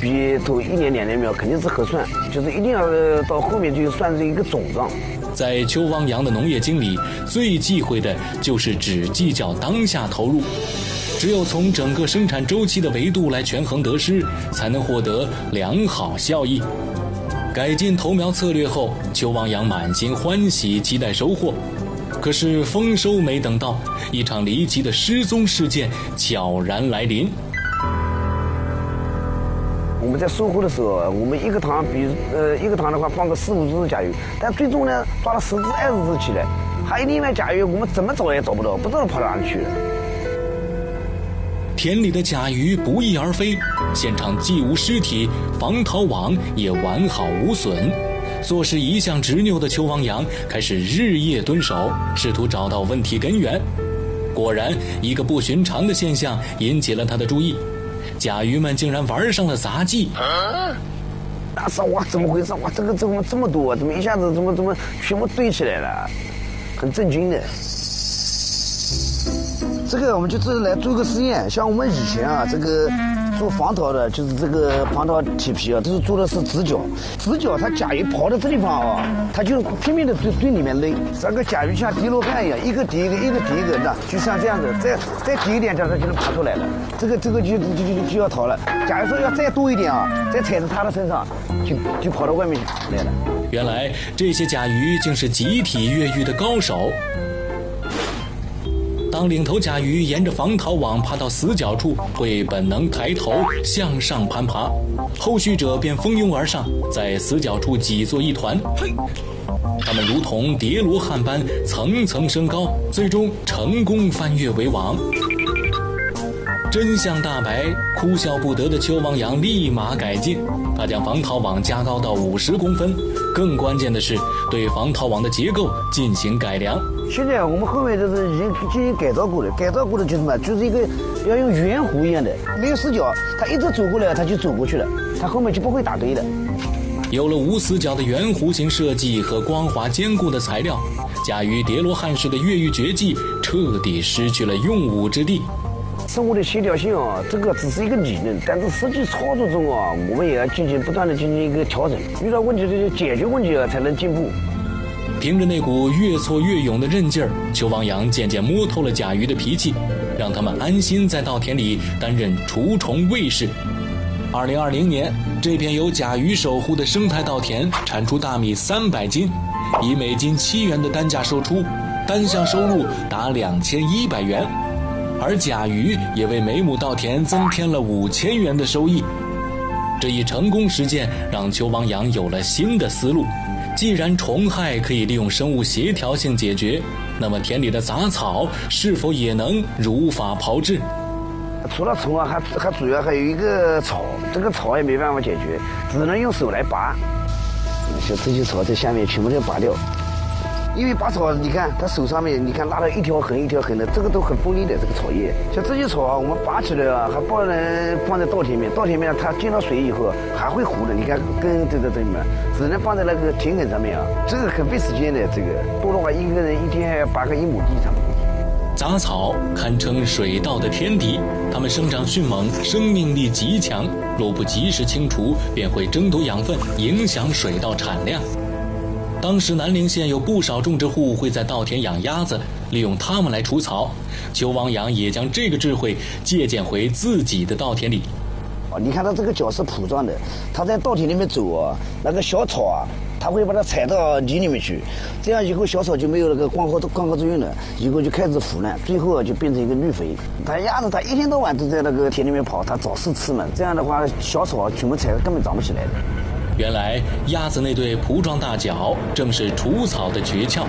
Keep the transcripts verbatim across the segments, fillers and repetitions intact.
比头一年两年苗肯定是合算，就是一定要到后面就算是一个总账。 在邱汪洋的农业经理最忌讳的就是只计较当下投入，只有从整个生产周期的维度来权衡得失，才能获得良好效益。改进投苗策略后，邱汪洋满心欢喜，期待收获。可是丰收没等到，一场离奇的失踪事件悄然来临。 我们在收获的时候，我们一个塘，比如呃一个塘的话放个四五只甲鱼，但最终呢抓了十只二十只起来，还有另外甲鱼我们怎么找也找不到，不知道跑到哪里去了。 田里的甲鱼不翼而飞，现场既无尸体，防逃网也完好无损。做事一向执拗的邱汪洋开始日夜蹲守，试图找到问题根源。果然，一个不寻常的现象引起了他的注意。甲鱼们竟然玩上了杂技。 那时候哇，怎么回事？哇，这个怎么这么多？怎么一下子怎么怎么全部堆起来了？很震惊的。这个我们就是来做个实验，像我们以前啊，这个做防逃的，就是这个防逃铁皮啊，都是做的是直角，直角它甲鱼跑到这地方啊，它就拼命的对对里面勒，这个甲鱼像滴罗汉一样，一个抵一个，一个抵一个，那就像这样子，再再抵一点，这样它就能爬出来了。这个这个就就就就要逃了。假如说要再多一点啊，再踩在它的身上，就就跑到外面来了。 原来这些甲鱼竟是集体越狱的高手。当领头甲鱼沿着防逃网爬到死角处，会本能抬头向上攀爬，后续者便蜂拥而上，在死角处挤作一团。他们如同叠罗汉般层层升高，最终成功翻越围网。真相大白，哭笑不得的邱汪洋立马改进，他将防逃网加高到五十公分，更关键的是对防逃网的结构进行改良。 现在我们后面就是已经进行改造过了，改造过的就是什么？就是一个要用圆弧一样的，没有死角，它一直走过来，它就走过去了，它后面就不会打堆的。 有了无死角的圆弧形设计和光滑坚固的材料，甲鱼叠罗汉式的越狱绝技彻底失去了用武之地。 生物的协调性啊，这个只是一个理论，但是实际操作中啊，我们也要进行不断的进行一个调整，遇到问题就解决问题啊，才能进步。 凭着那股越挫越勇的韧劲儿，邱汪洋渐渐摸透了甲鱼的脾气，让他们安心在稻田里担任除虫卫士。二零二零年，这片由甲鱼守护的生态稻田产出大米三百斤，以每斤七元的单价售出，单项收入达两千一百元。而甲鱼也为每亩稻田增添了五千元的收益。这一成功实践让邱汪洋有了新的思路，既然虫害可以利用生物协调性解决，那么田里的杂草是否也能如法炮制？ 除了虫啊，还还主要还有一个草，这个草也没办法解决，只能用手来拔。像这些草在下面全部都要拔掉。因为拔草，你看它手上面，你看拉了一条痕一条痕的，这个都很锋利的这个草叶。像这些草啊，我们拔起来啊，还不能放在稻田面，稻田面它进了水以后还会糊的。你看跟这个这里面，只能放在那个田埂上面啊，这个很费时间的。这个多的话，一个人一天还要拔个一亩地差不多。 杂草堪称水稻的天敌，它们生长迅猛，生命力极强，若不及时清除，便会争夺养分，影响水稻产量。当时南陵县有不少种植户会在稻田养鸭子，利用它们来除草。邱汪洋也将这个智慧借鉴回自己的稻田里。 你看它这个脚是铺状的，它在稻田里面走啊，那个小草啊，它会把它踩到泥里面去，这样以后小草就没有那个光合光合作用了，以后就开始腐烂，最后啊就变成一个绿肥。它鸭子它一天到晚都在那个田里面跑，它找食吃嘛，这样的话小草全部踩根本长不起来的。 原来鸭子那对蹼状大脚正是除草的诀窍。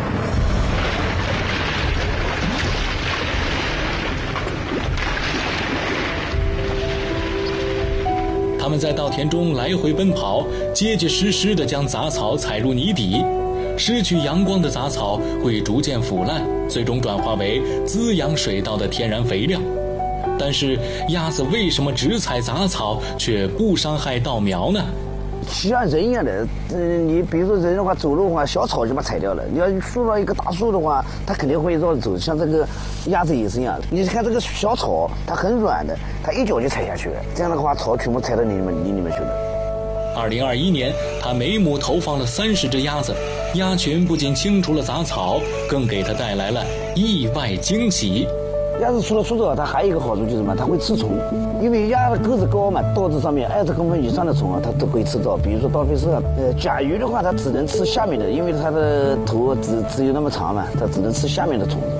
它们在稻田中来回奔跑，结结实实地将杂草踩入泥底。失去阳光的杂草会逐渐腐烂，最终转化为滋养水稻的天然肥料。但是鸭子为什么只采杂草却不伤害稻苗呢？ 像人一样的，嗯，你比如说人的话，走路的话，小草就把它踩掉了。你要树到一个大树的话，它肯定会绕着走。像这个鸭子也是一样的，你看这个小草，它很软的，它一脚就踩下去了。这样的话，草全部踩到你们里里面去了。 二零二一年，他每亩投放了三十只鸭子，鸭群不仅清除了杂草，更给他带来了意外惊喜。 鸭子除了除草，它还有一个好处就是什么？它会吃虫，因为鸭的个子高嘛，刀子上面二十公分以上的虫啊，它都可以吃到。比如说刀飞蛇，呃，甲鱼的话，它只能吃下面的，因为它的头只只有那么长嘛，它只能吃下面的虫子。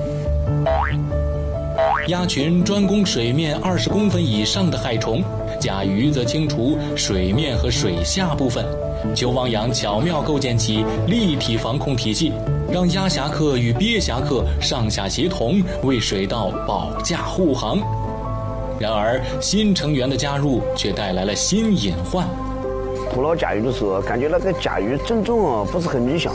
鸭群专攻水面二十公分以上的害虫，甲鱼则清除水面和水下部分。邱汪洋巧妙构建起立体防控体系，让鸭侠客与鳖侠客上下协同，为水稻保驾护航。然而，新成员的加入却带来了新隐患。 捕捞甲鱼的时候，感觉那个甲鱼增重啊不是很理想。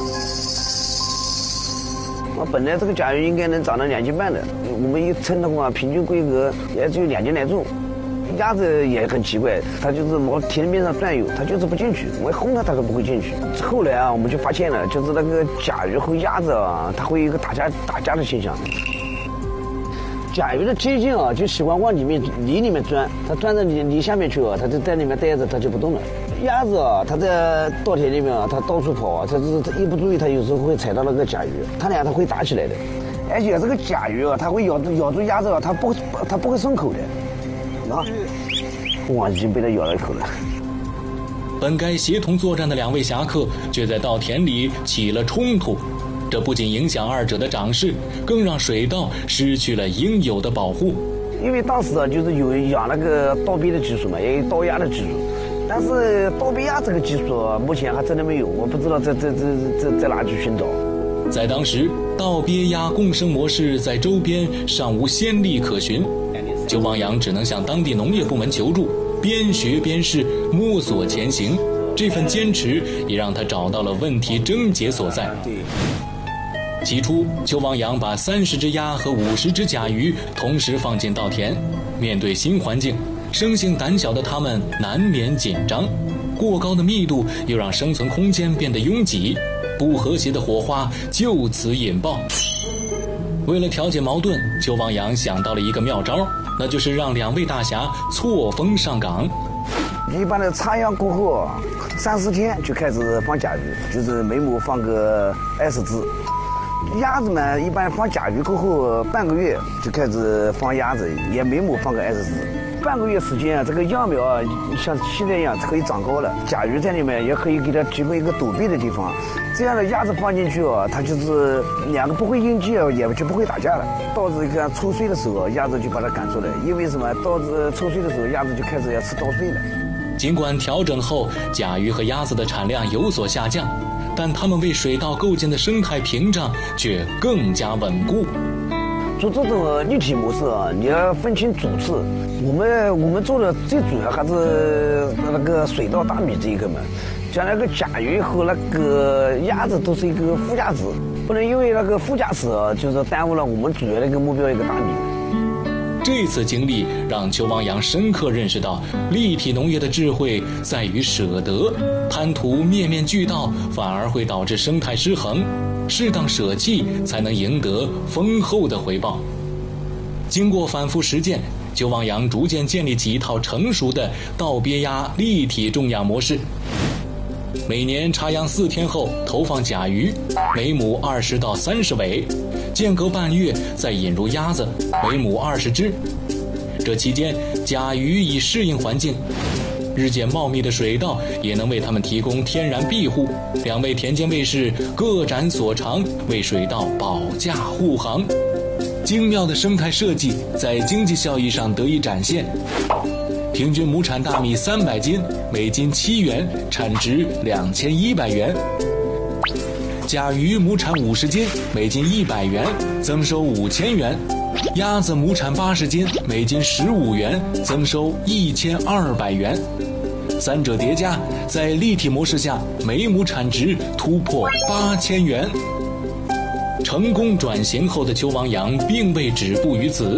啊，本来这个甲鱼应该能长到两斤半的，我们一称的话，平均规格也就两斤来重。鸭子也很奇怪，它就是往田面上转悠，它就是不进去。我轰它，它都不会进去。后来啊，我们就发现了，就是那个甲鱼和鸭子啊，它会有一个打架打架的现象。甲鱼的天性啊，就喜欢往里面泥里面钻，它钻到泥泥下面去啊，它就在里面待着，它就不动了。鸭子啊，它在稻田里面啊，它到处跑啊，它是它一不注意，它有时候会踩到那个甲鱼，它俩它会打起来的。而且这个甲鱼啊，它会咬住咬住鸭子啊，它不它不会松口的。啊！哇，已经被他咬了一口了。 本该协同作战的两位侠客，却在稻田里起了冲突。这不仅影响二者的长势，更让水稻失去了应有的保护。 因为当时啊，就是有养那个刀鳖的技术嘛，也有刀鸭的技术，但是刀鳖鸭这个技术啊，目前还真的没有，我不知道在在在在在哪里寻找。 在当时，稻鳖鸭共生模式在周边尚无先例可循。邱汪洋只能向当地农业部门求助，边学边试，摸索前行。这份坚持也让他找到了问题症结所在。起初，邱汪洋把三十只鸭和五十只甲鱼同时放进稻田，面对新环境，生性胆小的他们难免紧张。过高的密度又让生存空间变得拥挤，不和谐的火花就此引爆。为了调解矛盾，邱汪洋想到了一个妙招，那就是让两位大侠错峰上岗。 一般的插秧过后啊，三四天就开始放甲鱼，就是每亩放个二十只。鸭子嘛，一般放甲鱼过后半个月就开始放鸭子，也每亩放个二十只。半个月时间啊，这个秧苗啊，像现在一样可以长高了。甲鱼在里面也可以给它提供一个躲避的地方。这样的鸭子放进去哦，它就是两个不会应激，也就不会打架了。稻子看抽穗的时候，鸭子就把它赶出来，因为什么？稻子抽穗的时候，鸭子就开始要吃稻穗了。 尽管调整后，甲鱼和鸭子的产量有所下降，但它们为水稻构建的生态屏障却更加稳固。 做这种立体模式啊，你要分清主次。我们我们做的最主要还是那个水稻大米这一个嘛，像那个甲鱼和那个鸭子都是一个附加值，不能因为那个附加值啊，就是耽误了我们主要的一个目标一个大米。 这次经历让邱汪洋深刻认识到，立体农业的智慧在于舍得，贪图面面俱到反而会导致生态失衡，适当舍弃才能赢得丰厚的回报。经过反复实践，邱汪洋逐渐建立起一套成熟的稻鳖鸭立体种养模式。每年插秧四天后投放甲鱼，每亩二十到三十尾，间隔半月再引入鸭子，每亩二十只。这期间，甲鱼已适应环境，日渐茂密的水稻也能为它们提供天然庇护。两位田间卫士各展所长，为水稻保驾护航。精妙的生态设计在经济效益上得以展现。平均亩产大米三百斤，每斤七元，产值两千一百元。甲鱼亩产五十斤，每斤一百元，增收五千元。鸭子亩产八十斤，每斤十五元，增收一千二百元。三者叠加，在立体模式下，每亩产值突破八千元。成功转型后的邱汪洋并未止步于此，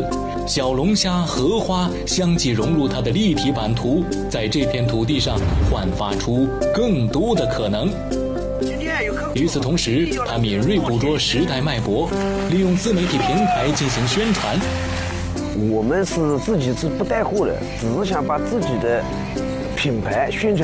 小龙虾、荷花相继融入它的立体版图，在这片土地上焕发出更多的可能。与此同时，他敏锐捕捉时代脉搏，利用自媒体平台进行宣传。 我们是自己是不带货的，只是想把自己的品牌宣传